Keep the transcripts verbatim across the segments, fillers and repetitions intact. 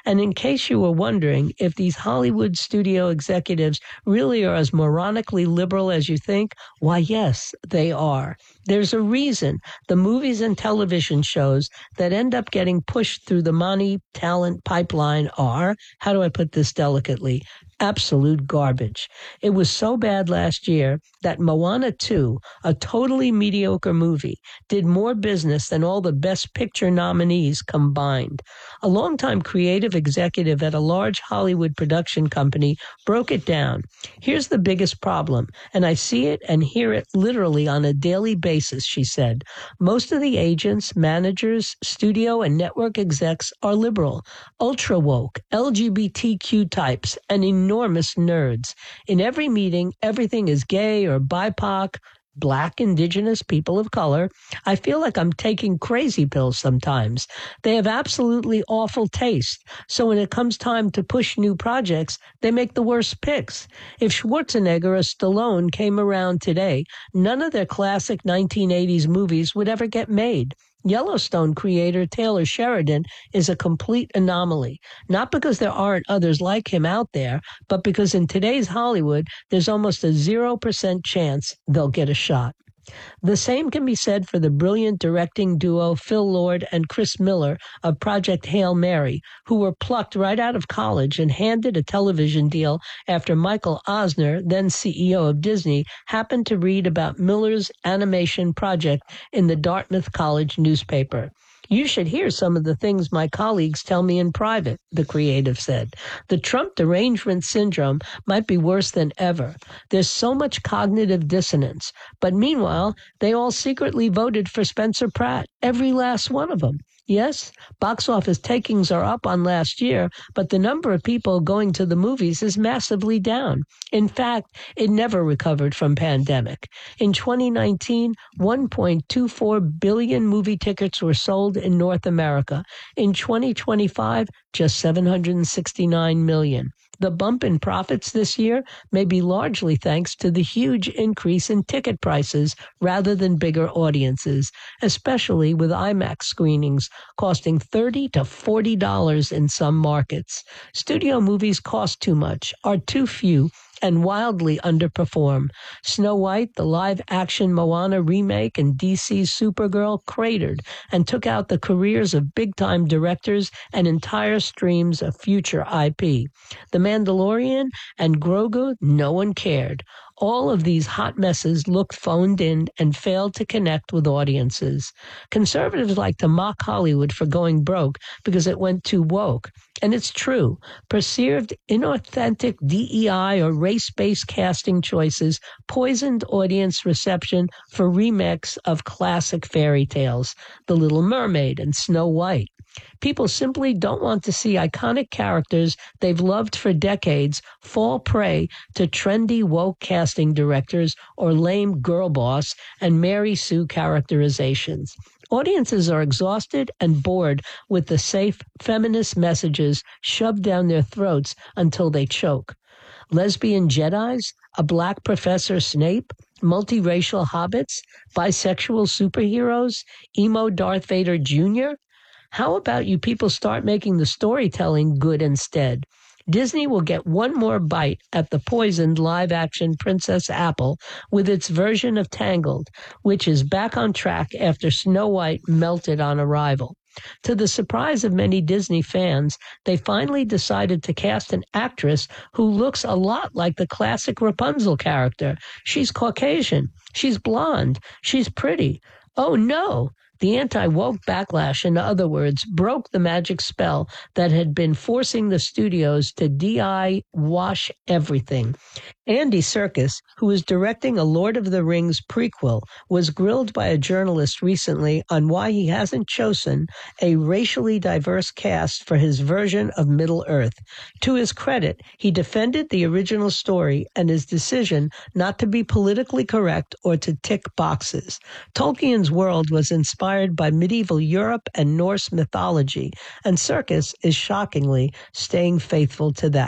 And in case you were wondering if these Hollywood studio executives really are as moronically liberal as you think, why, yes, they are. There's a reason the movies and television shows that end up getting pushed through the money talent pipeline are, how do I put this delicately, absolute garbage. It was so bad last year that Moana two, a totally mediocre movie, did more business than all the Best Picture nominees combined. A longtime creative executive at a large Hollywood production company broke it down. Here's the biggest problem, and I see it and hear it literally on a daily basis, she said. Most of the agents, managers, studio and network execs are liberal, ultra woke, L G B T Q types, and enormous nerds. In every meeting, everything is gay or B I P O C, Black, Indigenous, people of color. I feel like I'm taking crazy pills sometimes. They have absolutely awful taste. So when it comes time to push new projects, they make the worst picks. If Schwarzenegger or Stallone came around today, none of their classic nineteen eighties movies would ever get made. Yellowstone creator Taylor Sheridan is a complete anomaly, not because there aren't others like him out there, but because in today's Hollywood, there's almost a zero percent chance they'll get a shot. The same can be said for the brilliant directing duo Phil Lord and Chris Miller of Project Hail Mary, who were plucked right out of college and handed a television deal after Michael Eisner, then C E O of Disney, happened to read about Miller's animation project in the Dartmouth College newspaper. You should hear some of the things my colleagues tell me in private, the creative said. The Trump derangement syndrome might be worse than ever. There's so much cognitive dissonance. But meanwhile, they all secretly voted for Spencer Pratt, every last one of them. Yes, box office takings are up on last year, but the number of people going to the movies is massively down. In fact, it never recovered from pandemic. In twenty nineteen, one point two four billion movie tickets were sold in North America. In twenty twenty-five, just seven hundred sixty-nine million. The bump in profits this year may be largely thanks to the huge increase in ticket prices rather than bigger audiences, especially with IMAX screenings costing thirty to forty dollars in some markets. Studio movies cost too much, are too few, and wildly underperform. Snow White, the live-action Moana remake, and D C's Supergirl cratered and took out the careers of big-time directors and entire streams of future I P. The Mandalorian and Grogu, no one cared. All of these hot messes looked phoned in and failed to connect with audiences. Conservatives like to mock Hollywood for going broke because it went too woke. And it's true. Perceived inauthentic D E I or race-based casting choices poisoned audience reception for remakes of classic fairy tales, The Little Mermaid and Snow White. People simply don't want to see iconic characters they've loved for decades fall prey to trendy woke casting directors or lame girl boss and Mary Sue characterizations. Audiences are exhausted and bored with the safe feminist messages shoved down their throats until they choke. Lesbian Jedis, a black Professor Snape, multiracial hobbits, bisexual superheroes, emo Darth Vader Junior How about you people start making the storytelling good instead? Disney will get one more bite at the poisoned live-action Princess Apple with its version of Tangled, which is back on track after Snow White melted on arrival. To the surprise of many Disney fans, they finally decided to cast an actress who looks a lot like the classic Rapunzel character. She's Caucasian. She's blonde. She's pretty. Oh, no! The anti-woke backlash, in other words, broke the magic spell that had been forcing the studios to D I wash everything. Andy Serkis, who is directing a Lord of the Rings prequel, was grilled by a journalist recently on why he hasn't chosen a racially diverse cast for his version of Middle-earth. To his credit, he defended the original story and his decision not to be politically correct or to tick boxes. Tolkien's world was inspired by medieval Europe and Norse mythology, and Serkis is shockingly staying faithful to that.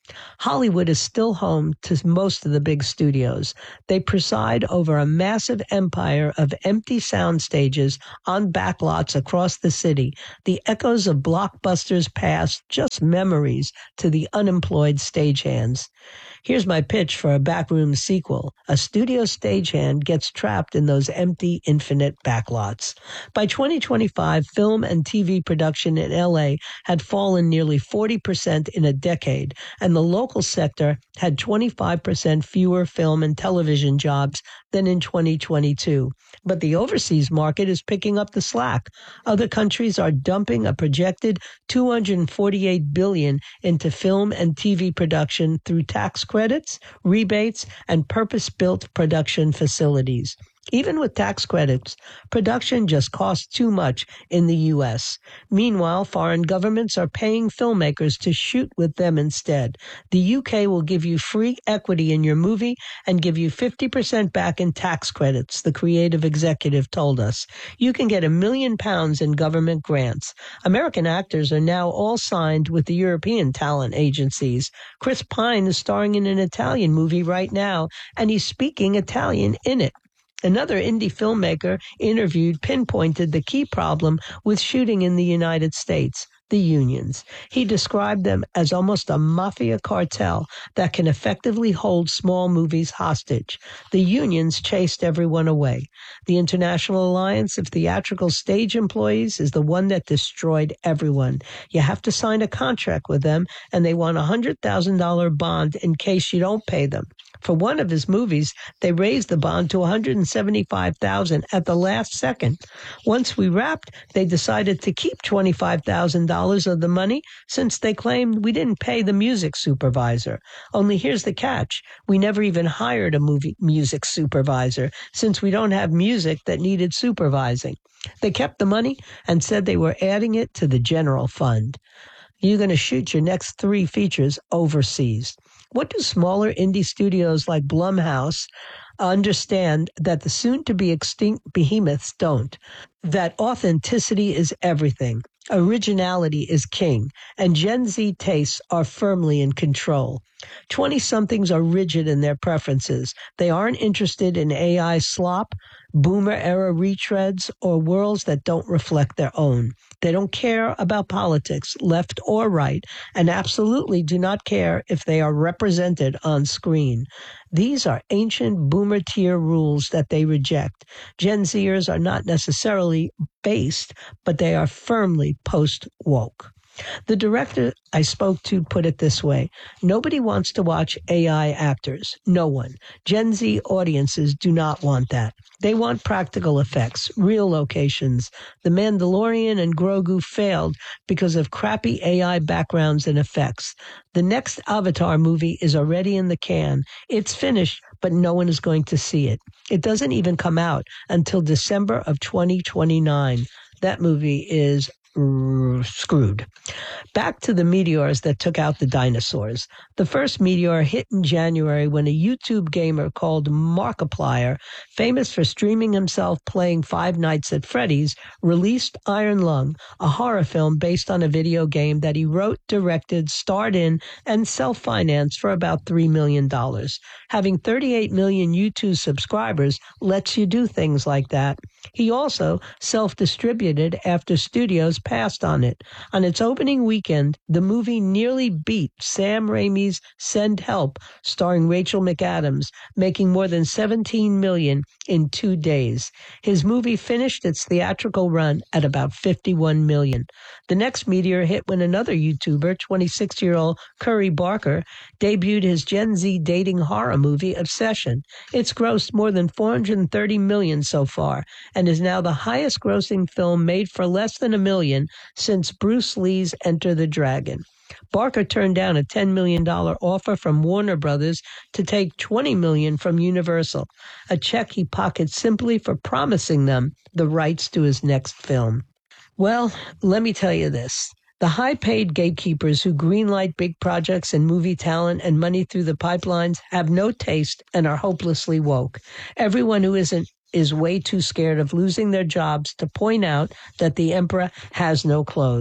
Hollywood is still home to most of the big studios. They preside over a massive empire of empty sound stages on backlots across the city, the echoes of blockbusters past, just memories to the unemployed stagehands. Here's my pitch for a backroom sequel. A studio stagehand gets trapped in those empty, infinite backlots. By twenty twenty-five, film and T V production in L A had fallen nearly forty percent in a decade, and the local sector had twenty-five percent fewer film and television jobs than in twenty twenty-two. But the overseas market is picking up the slack. Other countries are dumping a projected two hundred forty-eight billion dollars into film and T V production through tax credits, rebates, and purpose-built production facilities. Even with tax credits, production just costs too much in the U S. Meanwhile, foreign governments are paying filmmakers to shoot with them instead. The U K will give you free equity in your movie and give you fifty percent back in tax credits, the creative executive told us. You can get a million pounds in government grants. American actors are now all signed with the European talent agencies. Chris Pine is starring in an Italian movie right now, and he's speaking Italian in it. Another indie filmmaker interviewed pinpointed the key problem with shooting in the United States, the unions. He described them as almost a mafia cartel that can effectively hold small movies hostage. The unions chased everyone away. The International Alliance of Theatrical Stage Employees is the one that destroyed everyone. You have to sign a contract with them, and they want a one hundred thousand dollars bond in case you don't pay them. For one of his movies, they raised the bond to one hundred seventy-five thousand dollars at the last second. Once we wrapped, they decided to keep twenty-five thousand dollars of the money since they claimed we didn't pay the music supervisor. Only here's the catch. We never even hired a movie music supervisor since we don't have music that needed supervising. They kept the money and said they were adding it to the general fund. You're going to shoot your next three features overseas. What do smaller indie studios like Blumhouse understand that the soon-to-be extinct behemoths don't? That authenticity is everything. Originality is king, and Gen Z tastes are firmly in control. Twenty-somethings are rigid in their preferences. They aren't interested in A I slop, boomer-era retreads, or worlds that don't reflect their own. They don't care about politics, left or right, and absolutely do not care if they are represented on screen. These are ancient boomer-tier rules that they reject. Gen Zers are not necessarily based, but they are firmly post-woke. The director I spoke to put it this way: nobody wants to watch A I actors. No one. Gen Z audiences do not want that. They want practical effects, real locations. The Mandalorian and Grogu failed because of crappy A I backgrounds and effects. The next Avatar movie is already in the can. It's finished, but no one is going to see it. It doesn't even come out until December of twenty twenty-nine. That movie is screwed. Back to the meteors that took out the dinosaurs. The first meteor hit in January when a YouTube gamer called Markiplier, famous for streaming himself playing Five Nights at Freddy's, released Iron Lung, a horror film based on a video game that he wrote, directed, starred in, and self-financed for about three million dollars. Having thirty-eight million YouTube subscribers lets you do things like that. He also self-distributed after studios passed on it. On its opening weekend, the movie nearly beat Sam Raimi's Send Help, starring Rachel McAdams, making more than seventeen million dollars in two days. His movie finished its theatrical run at about fifty-one million dollars. The next meteor hit when another YouTuber, twenty-six-year-old Curry Barker, debuted his Gen Z dating horror movie Obsession. It's grossed more than four hundred thirty million dollars so far, and is now the highest-grossing film made for less than a million since Bruce Lee's Enter the Dragon. Barker turned down a ten million dollars offer from Warner Brothers to take twenty million dollars from Universal, a check he pocketed simply for promising them the rights to his next film. Well, let me tell you this. The high-paid gatekeepers who greenlight big projects and movie talent and money through the pipelines have no taste and are hopelessly woke. Everyone who isn't is way too scared of losing their jobs to point out that the emperor has no clothes.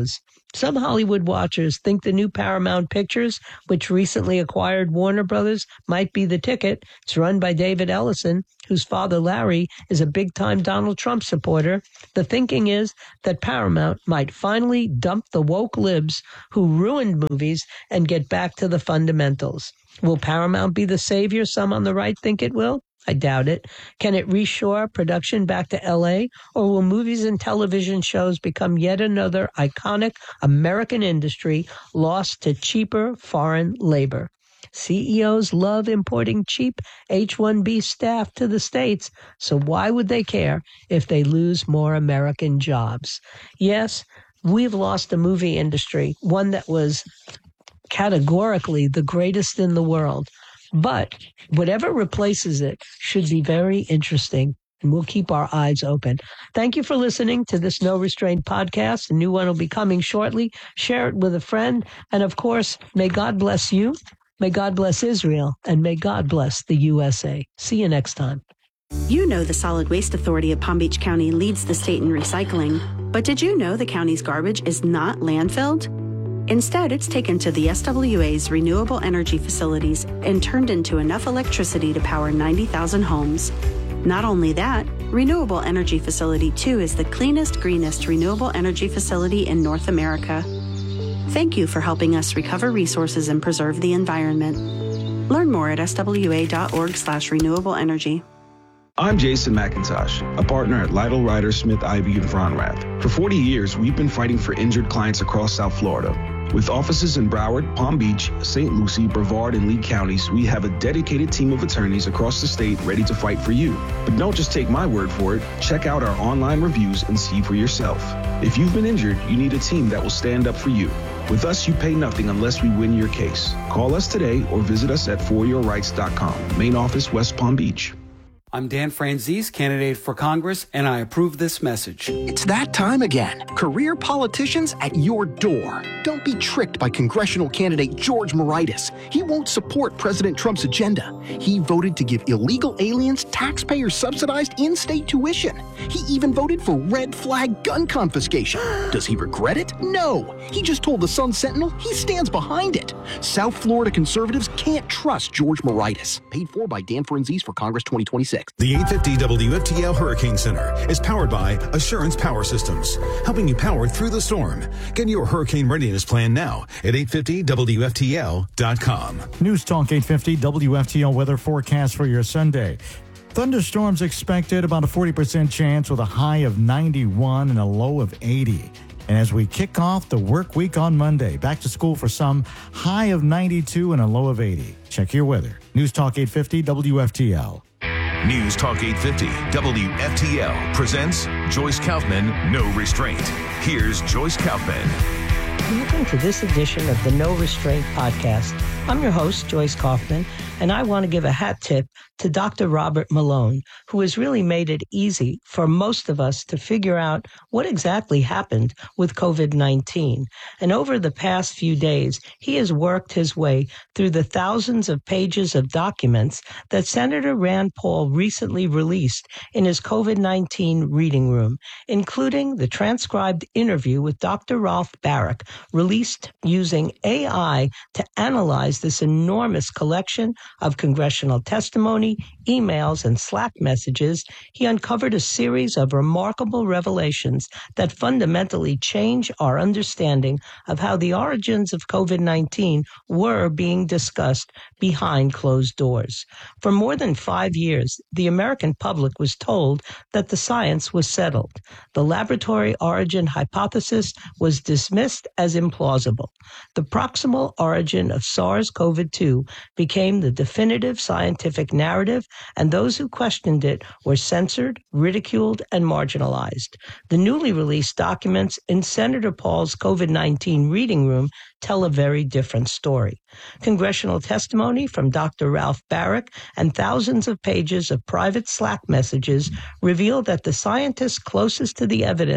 Some Hollywood watchers think the new Paramount Pictures, which recently acquired Warner Brothers, might be the ticket. It's run by David Ellison, whose father Larry is a big-time Donald Trump supporter. The thinking is that Paramount might finally dump the woke libs who ruined movies and get back to the fundamentals. Will Paramount be the savior some on the right think it will? I doubt it. Can it reshore production back to L A, or will movies and television shows become yet another iconic American industry lost to cheaper foreign labor? C E Os love importing cheap H one B staff to the States, so why would they care if they lose more American jobs? Yes, we've lost a movie industry, one that was categorically the greatest in the world. But whatever replaces it should be very interesting, and we'll keep our eyes open. Thank you for listening to this No Restraint podcast. A new one will be coming shortly. Share it with a friend. And of course, may God bless you, may God bless Israel, and may God bless the U S A. See you next time. You know the Solid Waste Authority of Palm Beach County leads the state in recycling. But did you know the county's garbage is not landfilled? Instead, it's taken to the S W A's renewable energy facilities and turned into enough electricity to power ninety thousand homes. Not only that, Renewable Energy Facility two is the cleanest, greenest renewable energy facility in North America. Thank you for helping us recover resources and preserve the environment. Learn more at swa.org slash renewable energy. I'm Jason McIntosh, a partner at Lytle, Ryder, Smith, Ivey, and Fronrath. For forty years, we've been fighting for injured clients across South Florida. With offices in Broward, Palm Beach, Saint Lucie, Brevard, and Lee counties, we have a dedicated team of attorneys across the state ready to fight for you. But don't just take my word for it. Check out our online reviews and see for yourself. If you've been injured, you need a team that will stand up for you. With us, you pay nothing unless we win your case. Call us today or visit us at for your rights dot com. Main office, West Palm Beach. I'm Dan Franzese, candidate for Congress, and I approve this message. It's that time again. Career politicians at your door. Don't be tricked by congressional candidate George Moraitis. He won't support President Trump's agenda. He voted to give illegal aliens taxpayer-subsidized in-state tuition. He even voted for red flag gun confiscation. Does he regret it? No. He just told the Sun Sentinel he stands behind it. South Florida conservatives can't trust George Moraitis. Paid for by Dan Franzese for Congress twenty twenty-six. The eight fifty W F T L Hurricane Center is powered by Assurance Power Systems, helping you power through the storm. Get your hurricane readiness plan now at eight fifty W F T L dot com. News Talk eight fifty W F T L weather forecast for your Sunday. Thunderstorms expected, about a forty percent chance with a high of ninety-one and a low of eighty. And as we kick off the work week on Monday, back to school for some, high of ninety-two and a low of eighty. Check your weather. News Talk eight fifty W F T L. News Talk eight fifty W F T L presents Joyce Kaufman, No Restraint. Here's Joyce Kaufman. Welcome to this edition of the No Restraint podcast. I'm your host, Joyce Kaufman, and I want to give a hat tip to Doctor Robert Malone, who has really made it easy for most of us to figure out what exactly happened with COVID nineteen. And over the past few days, he has worked his way through the thousands of pages of documents that Senator Rand Paul recently released in his COVID nineteen reading room, including the transcribed interview with Doctor Ralph Baric, released using A I to analyze this enormous collection of congressional testimony, emails, and Slack messages. He uncovered a series of remarkable revelations that fundamentally change our understanding of how the origins of COVID nineteen were being discussed behind closed doors. For more than five years, the American public was told that the science was settled. The laboratory origin hypothesis was dismissed as implausible. The proximal origin of SARS-C o V two became the definitive scientific narrative, and those who questioned it were censored, ridiculed, and marginalized. The newly released documents in Senator Paul's COVID nineteen reading room tell a very different story. Congressional testimony from Doctor Ralph Baric and thousands of pages of private Slack messages reveal that the scientists closest to the evidence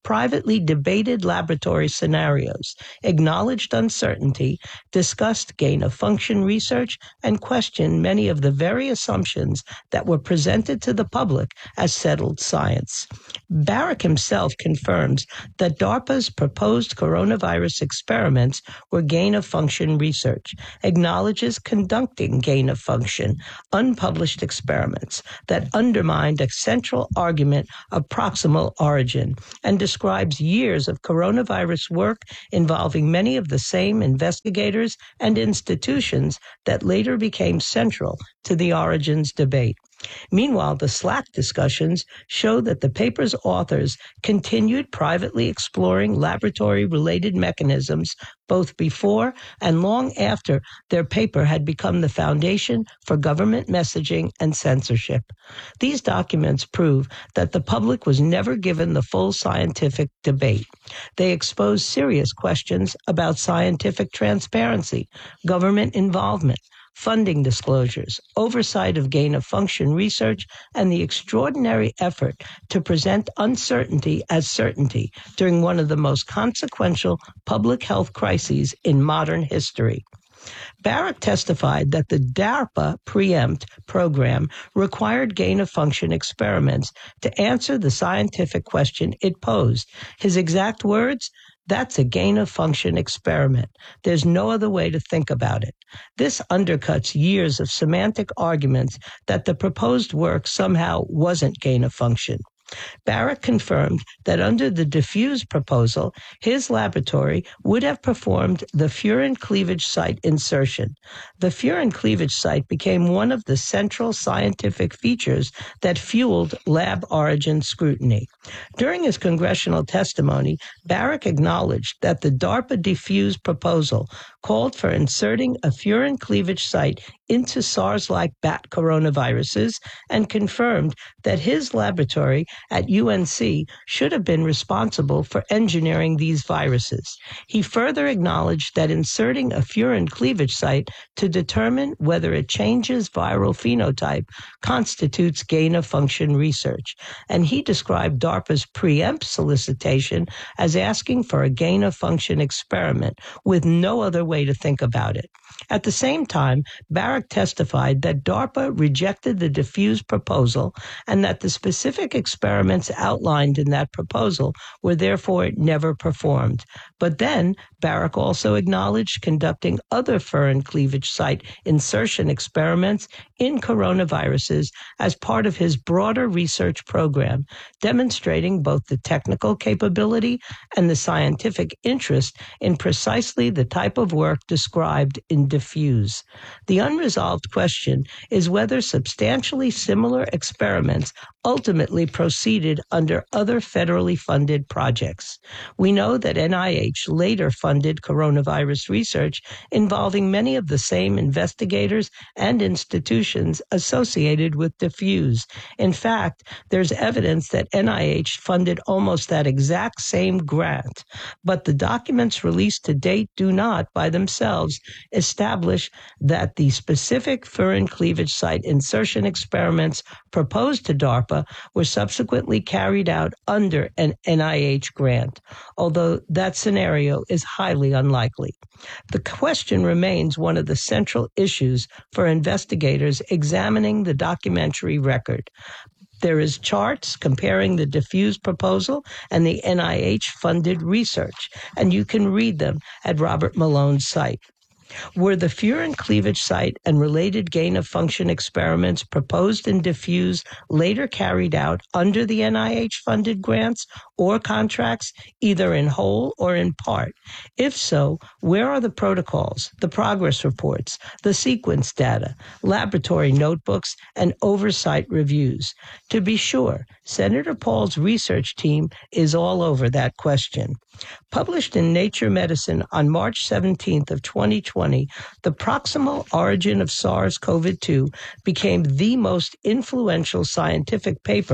privately debated laboratory scenarios, acknowledged uncertainty, discussed gain-of-function research, and questioned many of the very assumptions that were presented to the public as settled science. Barack himself confirms that DARPA's proposed coronavirus experiments were gain-of-function research, acknowledges conducting gain-of-function, unpublished experiments that undermined a central argument of proximal origin, and describes years of coronavirus work involving many of the same investigators and institutions that later became central to the origins debate. Meanwhile, the Slack discussions show that the paper's authors continued privately exploring laboratory-related mechanisms both before and long after their paper had become the foundation for government messaging and censorship. These documents prove that the public was never given the full scientific debate. They expose serious questions about scientific transparency, government involvement, funding disclosures, oversight of gain-of-function research, and the extraordinary effort to present uncertainty as certainty during one of the most consequential public health crises in modern history. Barack testified that the DARPA PREEMPT program required gain-of-function experiments to answer the scientific question it posed. His exact words, "That's a gain-of-function experiment. There's no other way to think about it." This undercuts years of semantic arguments that the proposed work somehow wasn't gain-of-function. Barack confirmed that under the diffuse proposal, his laboratory would have performed the furin cleavage site insertion. The furin cleavage site became one of the central scientific features that fueled lab origin scrutiny. During his congressional testimony, Barack acknowledged that the DARPA diffuse proposal called for inserting a furin cleavage site into SARS-like bat coronaviruses and confirmed that his laboratory at U N C should have been responsible for engineering these viruses. He further acknowledged that inserting a furin cleavage site to determine whether it changes viral phenotype constitutes gain-of-function research, and he described DARPA's PREEMPT solicitation as asking for a gain-of-function experiment with no other way to think about it. At the same time, Barack testified that DARPA rejected the diffuse proposal and that the specific experiments outlined in that proposal were therefore never performed. But then, Barack also acknowledged conducting other furin cleavage site insertion experiments in coronaviruses as part of his broader research program, demonstrating both the technical capability and the scientific interest in precisely the type of work described in diffuse. The unresolved question is whether substantially similar experiments ultimately proceeded under other federally funded projects. We know that N I H later funded coronavirus research involving many of the same investigators and institutions associated with diffuse. In fact, there's evidence that N I H funded almost that exact same grant, but the documents released to date do not, by themselves, establish that the specific furin cleavage site insertion experiments proposed to DARPA were subsequently carried out under an N I H grant, although that scenario is highly unlikely. The question remains one of the central issues for investigators examining the documentary record. There is charts comparing the diffuse proposal and the N I H-funded research, and you can read them at Robert Malone's site. Were the furin cleavage site and related gain-of-function experiments proposed in diffuse later carried out under the N I H-funded grants or contracts, either in whole or in part? If so, where are the protocols, the progress reports, the sequence data, laboratory notebooks, and oversight reviews? To be sure, Senator Paul's research team is all over that question. Published in Nature Medicine on March seventeenth of twenty twenty, The Proximal Origin of SARS-CoV two became the most influential scientific paper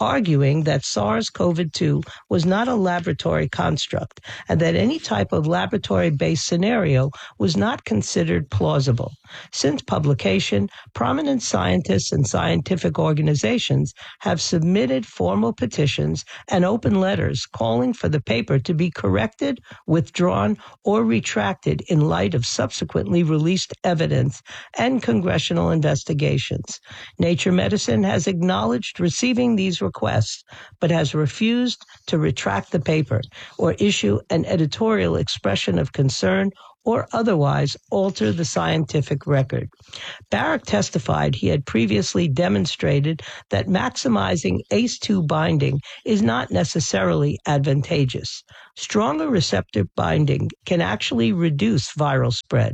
arguing that SARS-C o V two was not a laboratory construct and that any type of laboratory-based scenario was not considered plausible. Since publication, prominent scientists and scientific organizations have submitted formal petitions and open letters calling for the paper to be corrected, withdrawn, or retracted in light of subsequently released evidence and congressional investigations. Nature Medicine has acknowledged receiving these requests, but has refused to retract the paper or issue an editorial expression of concern or otherwise alter the scientific record. Barak testified he had previously demonstrated that maximizing A C E two binding is not necessarily advantageous. Stronger receptor binding can actually reduce viral spread.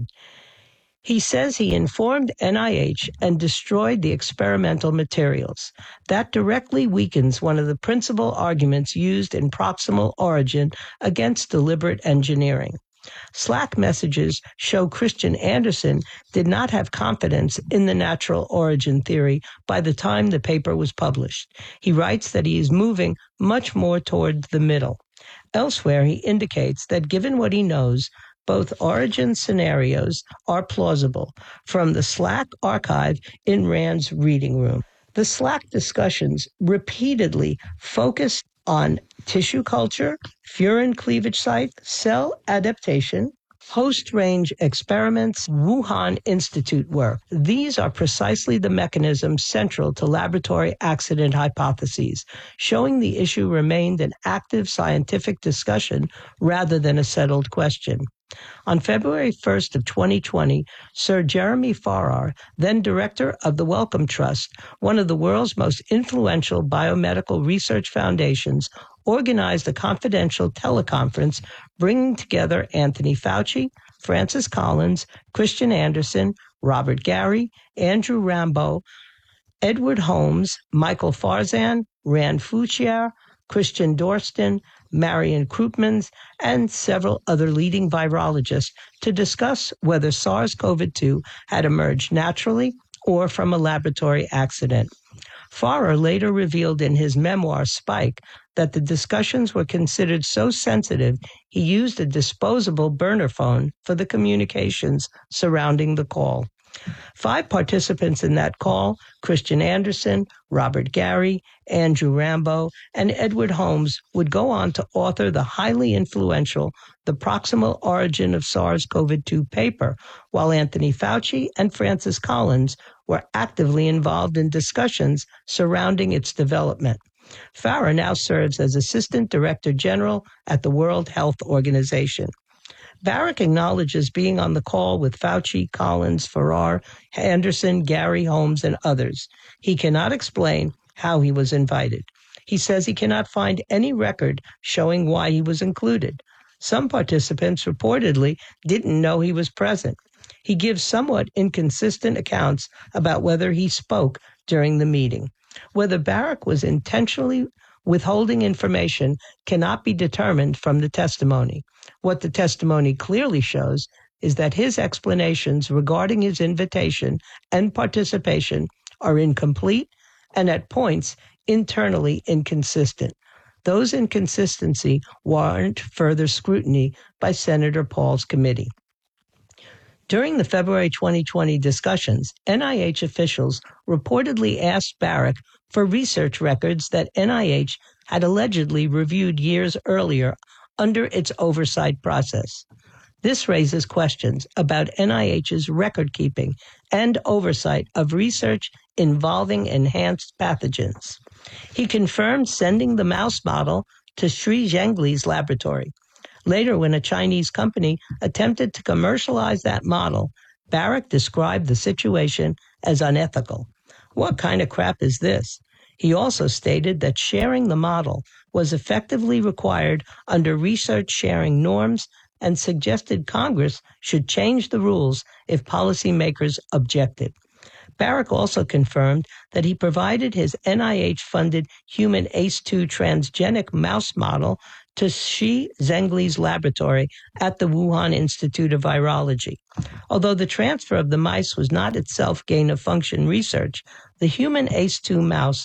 He says he informed N I H and destroyed the experimental materials. That directly weakens one of the principal arguments used in proximal origin against deliberate engineering. Slack messages show Christian Anderson did not have confidence in the natural origin theory by the time the paper was published. He writes that he is moving much more toward the middle. Elsewhere, he indicates that given what he knows, both origin scenarios are plausible from the Slack archive in Rand's reading room. The Slack discussions repeatedly focused on tissue culture, furin cleavage site, cell adaptation, host range experiments, Wuhan Institute work. These are precisely the mechanisms central to laboratory accident hypotheses, showing the issue remained an active scientific discussion rather than a settled question. On February first of twenty twenty, Sir Jeremy Farrar, then director of the Wellcome Trust, one of the world's most influential biomedical research foundations, organized a confidential teleconference bringing together Anthony Fauci, Francis Collins, Christian Anderson, Robert Garry, Andrew Rambo, Edward Holmes, Michael Farzan, Rand Fouchier, Christian Dorston, Marion Krupmans, and several other leading virologists to discuss whether SARS-C o V two had emerged naturally or from a laboratory accident. Farrar later revealed in his memoir, Spike, that the discussions were considered so sensitive he used a disposable burner phone for the communications surrounding the call. Five participants in that call, Christian Anderson, Robert Garry, Andrew Rambo, and Edward Holmes, would go on to author the highly influential The Proximal Origin of SARS-C o V two paper, while Anthony Fauci and Francis Collins were actively involved in discussions surrounding its development. Farrar now serves as Assistant Director General at the World Health Organization. Barak acknowledges being on the call with Fauci, Collins, Farrar, Anderson, Garry, Holmes, and others. He cannot explain how he was invited. He says he cannot find any record showing why he was included. Some participants reportedly didn't know he was present. He gives somewhat inconsistent accounts about whether he spoke during the meeting. Whether Barak was intentionally withholding information cannot be determined from the testimony. What the testimony clearly shows is that his explanations regarding his invitation and participation are incomplete and at points internally inconsistent. Those inconsistencies warrant further scrutiny by Senator Paul's committee. During the February twenty twenty discussions, N I H officials reportedly asked Barak for research records that N I H had allegedly reviewed years earlier under its oversight process. This raises questions about N I H's record-keeping and oversight of research involving enhanced pathogens. He confirmed sending the mouse model to Sri Zhengli's laboratory. Later, when a Chinese company attempted to commercialize that model, Barak described the situation as unethical. What kind of crap is this? He also stated that sharing the model was effectively required under research sharing norms and suggested Congress should change the rules if policymakers objected. Barak also confirmed that he provided his N I H-funded human A C E two transgenic mouse model to Shi Zhengli's laboratory at the Wuhan Institute of Virology. Although the transfer of the mice was not itself gain-of-function research, the human A C E two mouse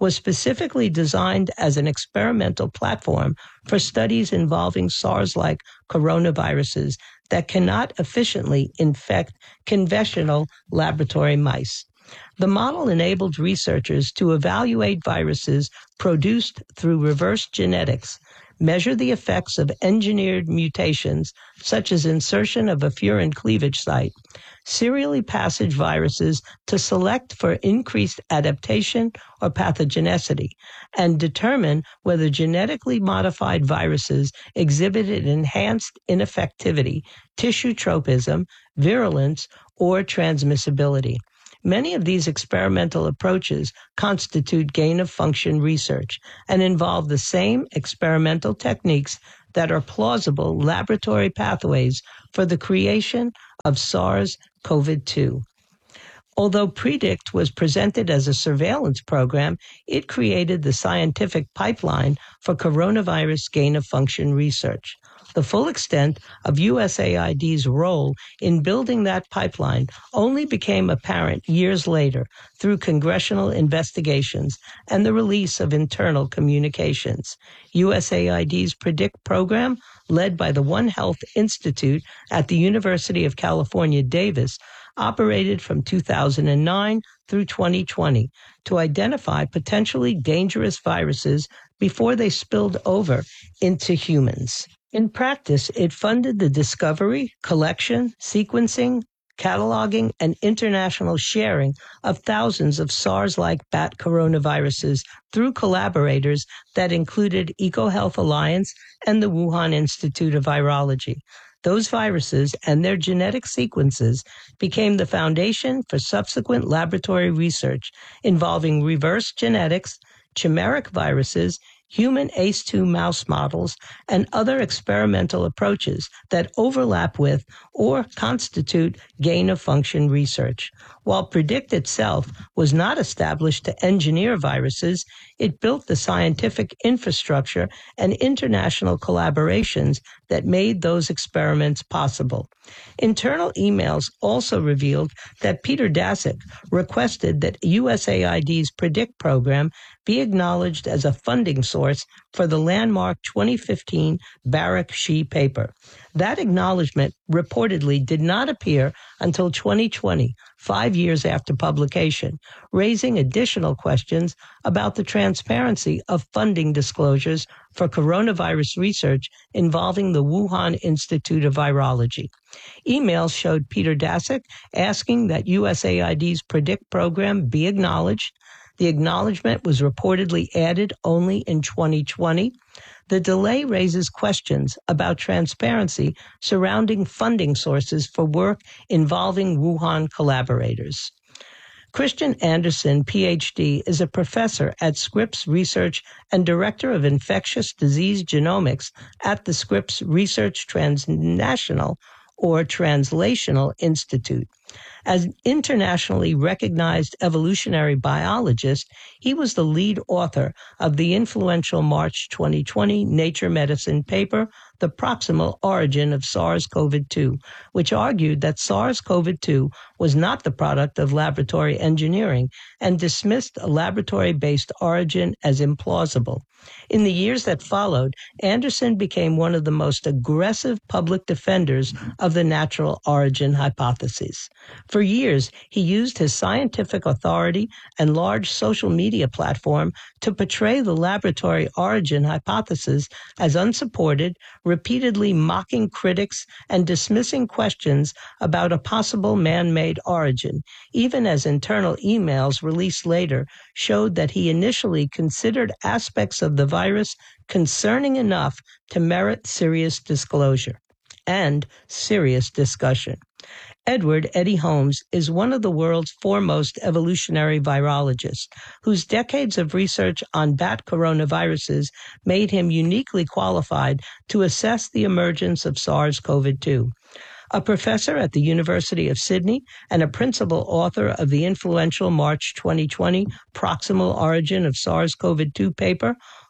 was specifically designed as an experimental platform for studies involving SARS-like coronaviruses that cannot efficiently infect conventional laboratory mice. The model enabled researchers to evaluate viruses produced through reverse genetics, measure the effects of engineered mutations, such as insertion of a furin cleavage site, serially passage viruses to select for increased adaptation or pathogenicity, and determine whether genetically modified viruses exhibited enhanced ineffectivity, tissue tropism, virulence, or transmissibility. Many of these experimental approaches constitute gain-of-function research and involve the same experimental techniques that are plausible laboratory pathways for the creation of SARS-C o V two. Although PREDICT was presented as a surveillance program, it created the scientific pipeline for coronavirus gain-of-function research. The full extent of U S A I D's role in building that pipeline only became apparent years later through congressional investigations and the release of internal communications. U S A I D's PREDICT program, led by the One Health Institute at the University of California, Davis, operated from two thousand nine through twenty twenty to identify potentially dangerous viruses before they spilled over into humans. In practice, it funded the discovery, collection, sequencing, cataloging, and international sharing of thousands of SARS-like bat coronaviruses through collaborators that included EcoHealth Alliance and the Wuhan Institute of Virology. Those viruses and their genetic sequences became the foundation for subsequent laboratory research involving reverse genetics, chimeric viruses, human A C E two mouse models, and other experimental approaches that overlap with or constitute gain-of-function research. While PREDICT itself was not established to engineer viruses, it built the scientific infrastructure and international collaborations that made those experiments possible. Internal emails also revealed that Peter Daszak requested that U S A I D's PREDICT program be acknowledged as a funding source for the landmark twenty fifteen Barak-Shih paper. That acknowledgement reportedly did not appear until twenty twenty, five years after publication, raising additional questions about the transparency of funding disclosures for coronavirus research involving the Wuhan Institute of Virology. Emails showed Peter Daszak asking that U S A I D's PREDICT program be acknowledged. The acknowledgement was reportedly added only in twenty twenty. The delay raises questions about transparency surrounding funding sources for work involving Wuhan collaborators. Christian Anderson, P H D, is a professor at Scripps Research and director of infectious disease genomics at the Scripps Research Transnational or Translational Institute. As an internationally recognized evolutionary biologist, he was the lead author of the influential March twenty twenty Nature Medicine paper, The Proximal Origin of SARS-C o V two, which argued that SARS-C o V two was not the product of laboratory engineering and dismissed a laboratory-based origin as implausible. In the years that followed, Anderson became one of the most aggressive public defenders of the natural origin hypothesis. For years, he used his scientific authority and large social media platform to portray the laboratory origin hypothesis as unsupported, repeatedly mocking critics and dismissing questions about a possible man-made origin, even as internal emails released later showed that he initially considered aspects of the virus concerning enough to merit serious disclosure and serious discussion. Edward Eddie Holmes is one of the world's foremost evolutionary virologists, whose decades of research on bat coronaviruses made him uniquely qualified to assess the emergence of SARS-C o V two. A professor at the University of Sydney and a principal author of the influential March twenty twenty Proximal Origin of SARS-C o V two paper,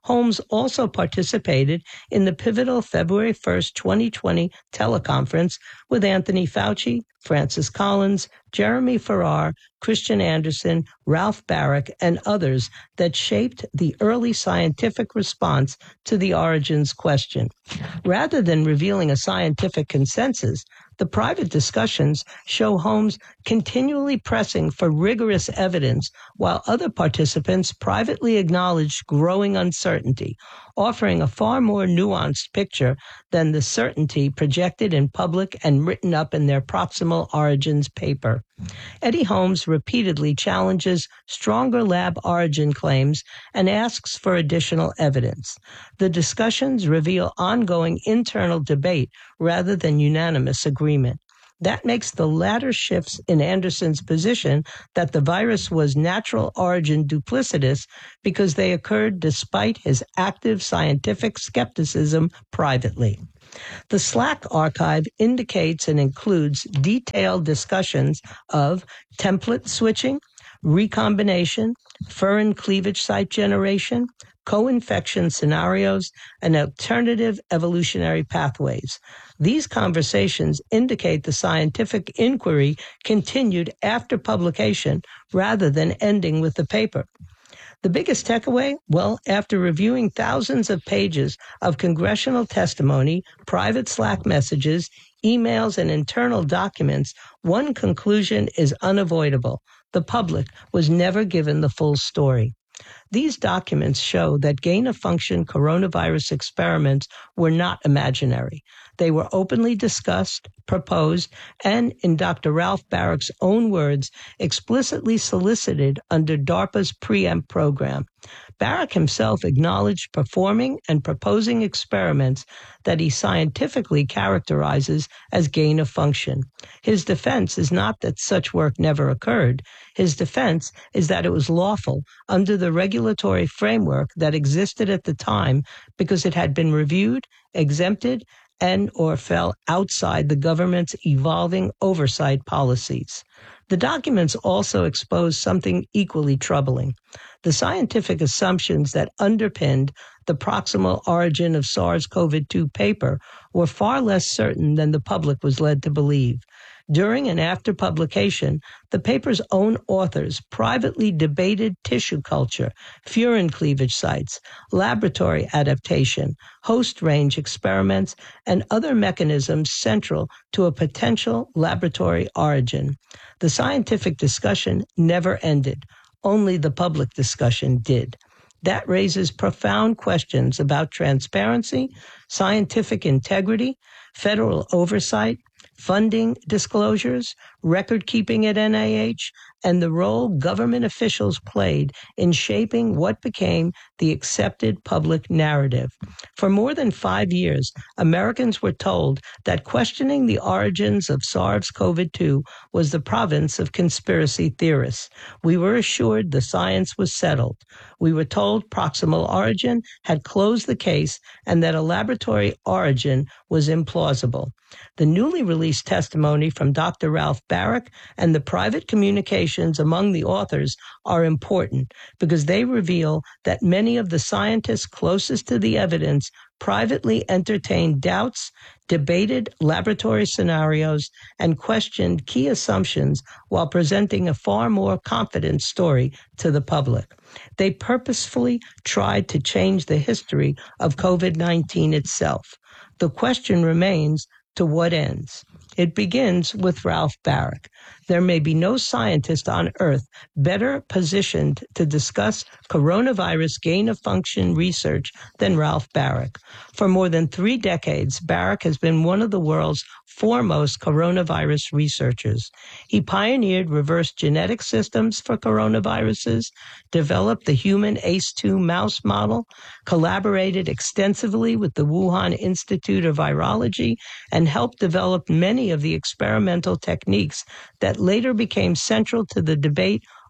Holmes also participated in the pivotal February first, twenty twenty teleconference with Anthony Fauci, Francis Collins, Jeremy Farrar, Christian Anderson, Ralph Baric, and others that shaped the early scientific response to the origins question. Rather than revealing a scientific consensus, the private discussions show Holmes continually pressing for rigorous evidence while other participants privately acknowledged growing uncertainty, offering a far more nuanced picture than the certainty projected in public and written up in their Proximal Origins paper. Eddie Holmes repeatedly challenges stronger lab origin claims and asks for additional evidence. The discussions reveal ongoing internal debate rather than unanimous agreement. That makes the latter shifts in Anderson's position that the virus was natural origin duplicitous because they occurred despite his active scientific skepticism privately. The Slack archive indicates and includes detailed discussions of template switching, recombination, furin cleavage site generation, co-infection scenarios, and alternative evolutionary pathways. These conversations indicate the scientific inquiry continued after publication rather than ending with the paper. The biggest takeaway? Well, after reviewing thousands of pages of congressional testimony, private Slack messages, emails, and internal documents, one conclusion is unavoidable. The public was never given the full story. These documents show that gain-of-function coronavirus experiments were not imaginary. They were openly discussed, proposed, and, in Doctor Ralph Baric's own words, explicitly solicited under DARPA's PREEMPT program. Baric himself acknowledged performing and proposing experiments that he scientifically characterizes as gain-of-function. His defense is not that such work never occurred. His defense is that it was lawful under the regulatory framework that existed at the time because it had been reviewed, exempted, and or fell outside the government's evolving oversight policies. The documents also expose something equally troubling. The scientific assumptions that underpinned the proximal origin of SARS-C o V two paper were far less certain than the public was led to believe. During and after publication, the paper's own authors privately debated tissue culture, furin cleavage sites, laboratory adaptation, host range experiments, and other mechanisms central to a potential laboratory origin. The scientific discussion never ended. Only the public discussion did. That raises profound questions about transparency, scientific integrity, federal oversight, funding disclosures, record-keeping at N I H, and the role government officials played in shaping what became the accepted public narrative. For more than five years, Americans were told that questioning the origins of SARS-C o V two was the province of conspiracy theorists. We were assured the science was settled. We were told proximal origin had closed the case and that a laboratory origin was implausible. The newly released testimony from Doctor Ralph Baric and the private communications among the authors are important because they reveal that many of the scientists closest to the evidence privately entertained doubts, debated laboratory scenarios, and questioned key assumptions while presenting a far more confident story to the public. They purposefully tried to change the history of COVID nineteen itself. The question remains, to what ends? It begins with Ralph Baric. There may be no scientist on Earth better positioned to discuss coronavirus gain-of-function research than Ralph Baric. For more than three decades, Baric has been one of the world's foremost coronavirus researchers. He pioneered reverse genetic systems for coronaviruses, developed the human A C E two mouse model, collaborated extensively with the Wuhan Institute of Virology, and helped develop many of the experimental techniques that later became central to the debate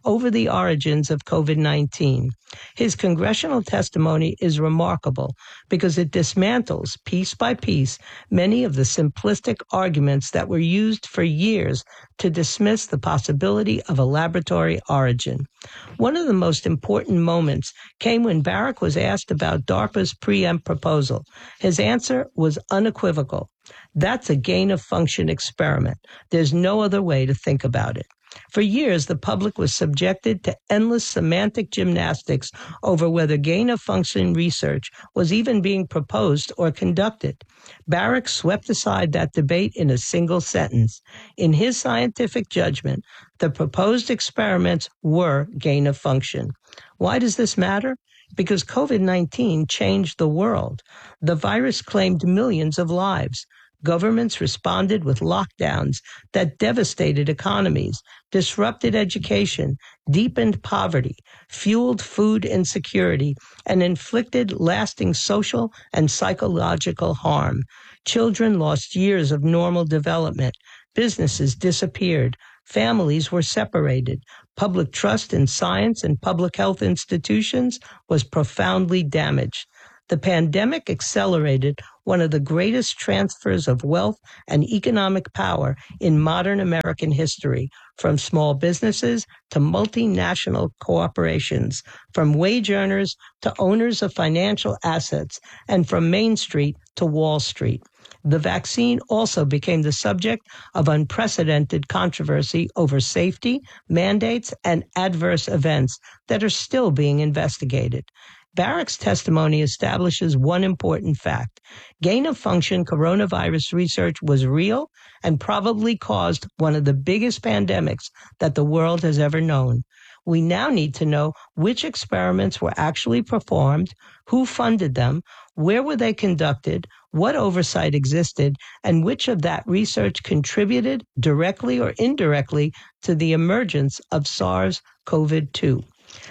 over the origins of COVID nineteen. His congressional testimony is remarkable because it dismantles, piece by piece, many of the simplistic arguments that were used for years to dismiss the possibility of a laboratory origin. One of the most important moments came when Barack was asked about DARPA's preempt proposal. His answer was unequivocal. That's a gain-of-function experiment. There's no other way to think about it. For years, the public was subjected to endless semantic gymnastics over whether gain-of-function research was even being proposed or conducted. Barack swept aside that debate in a single sentence. In his scientific judgment, the proposed experiments were gain-of-function. Why does this matter? Because COVID nineteen changed the world. The virus claimed millions of lives. Governments responded with lockdowns that devastated economies, disrupted education, deepened poverty, fueled food insecurity, and inflicted lasting social and psychological harm. Children lost years of normal development. Businesses disappeared. Families were separated. Public trust in science and public health institutions was profoundly damaged. The pandemic accelerated one of the greatest transfers of wealth and economic power in modern American history, from small businesses to multinational corporations, from wage earners to owners of financial assets, and from Main Street to Wall Street. The vaccine also became the subject of unprecedented controversy over safety, mandates, and adverse events that are still being investigated. Barack's testimony establishes one important fact. Gain-of-function coronavirus research was real and probably caused one of the biggest pandemics that the world has ever known. We now need to know which experiments were actually performed, who funded them, where were they conducted, what oversight existed, and which of that research contributed directly or indirectly to the emergence of SARS-C o V two.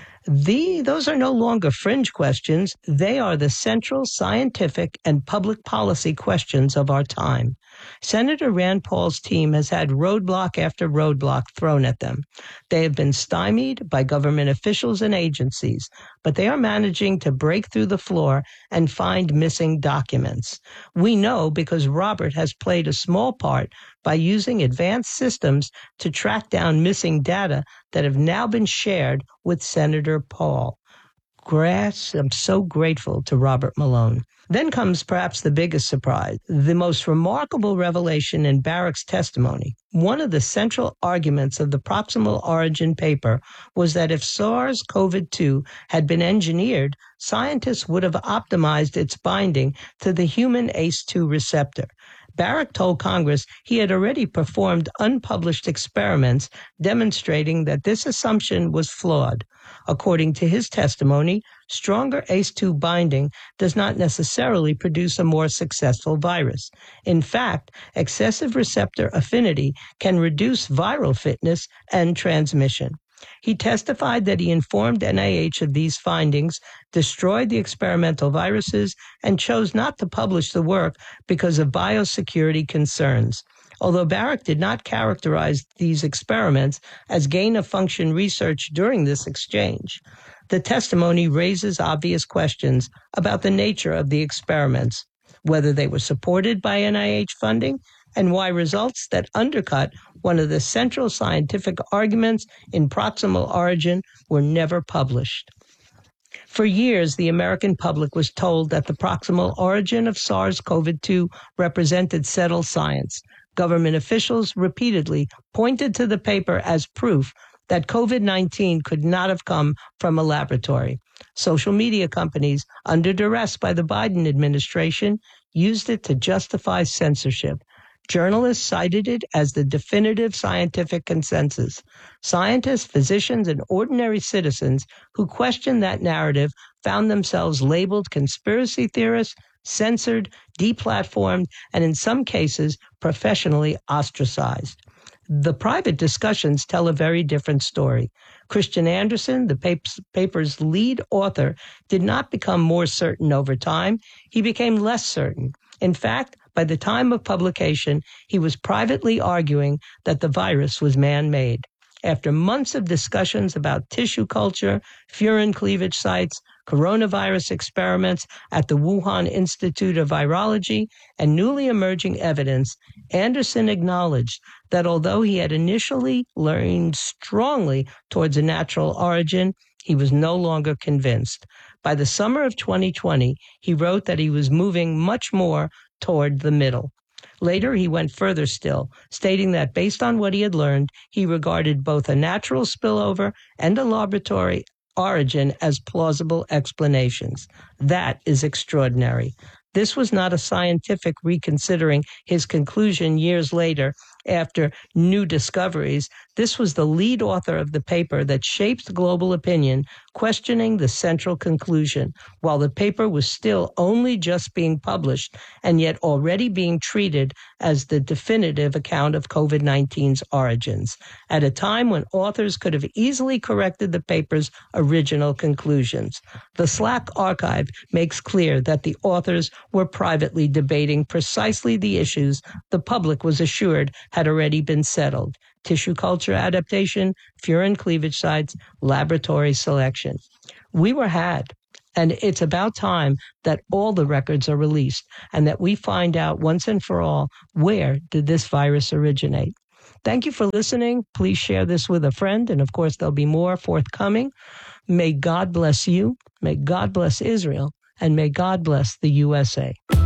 The, those are no longer fringe questions. They are the central scientific and public policy questions of our time. Senator Rand Paul's team has had roadblock after roadblock thrown at them. They have been stymied by government officials and agencies, but they are managing to break through the floor and find missing documents. We know because Robert has played a small part by using advanced systems to track down missing data that have now been shared with Senator Paul. Grass, I'm so grateful to Robert Malone. Then comes perhaps the biggest surprise, the most remarkable revelation in Barack's testimony. One of the central arguments of the proximal origin paper was that if SARS-C o V two had been engineered, scientists would have optimized its binding to the human A C E two receptor. Barack told Congress he had already performed unpublished experiments demonstrating that this assumption was flawed. According to his testimony, stronger A C E two binding does not necessarily produce a more successful virus. In fact, excessive receptor affinity can reduce viral fitness and transmission. He testified that he informed N I H of these findings, destroyed the experimental viruses, and chose not to publish the work because of biosecurity concerns. Although Barack did not characterize these experiments as gain-of-function research during this exchange, the testimony raises obvious questions about the nature of the experiments, whether they were supported by N I H funding, and why results that undercut one of the central scientific arguments in proximal origin were never published. For years, the American public was told that the proximal origin of SARS-C o V two represented settled science. Government officials repeatedly pointed to the paper as proof that COVID nineteen could not have come from a laboratory. Social media companies, under duress by the Biden administration, used it to justify censorship. Journalists cited it as the definitive scientific consensus. Scientists, physicians, and ordinary citizens who questioned that narrative found themselves labeled conspiracy theorists, censored, deplatformed, and in some cases, professionally ostracized. The private discussions tell a very different story. Christian Anderson, the paper's lead author, did not become more certain over time. He became less certain. In fact, by the time of publication, he was privately arguing that the virus was man-made. After months of discussions about tissue culture, furin cleavage sites, coronavirus experiments at the Wuhan Institute of Virology, and newly emerging evidence, Anderson acknowledged that although he had initially leaned strongly towards a natural origin, he was no longer convinced. By the summer of twenty twenty, he wrote that he was moving much more toward the middle. Later, he went further still, stating that based on what he had learned, he regarded both a natural spillover and a laboratory origin as plausible explanations. That is extraordinary. This was not a scientific reconsidering his conclusion years later after new discoveries. This was the lead author of the paper that shaped global opinion, questioning the central conclusion, while the paper was still only just being published and yet already being treated as the definitive account of COVID nineteen's origins, at a time when authors could have easily corrected the paper's original conclusions. The Slack archive makes clear that the authors were privately debating precisely the issues the public was assured had already been settled: tissue culture adaptation, furin cleavage sites, laboratory selection. We were had, and it's about time that all the records are released and that we find out once and for all, where did this virus originate? Thank you for listening. Please share this with a friend, and of course there'll be more forthcoming. May God bless you, may God bless Israel, and may God bless the U S A.